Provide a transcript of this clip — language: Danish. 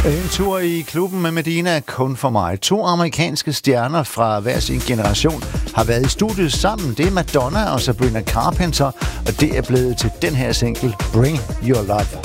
En tur i klubben med Medina kun for mig. 2 amerikanske stjerner fra hver sin generation har været i studiet sammen. Det er Madonna og Sabrina Carpenter, og det er blevet til den her single Bring Your Love.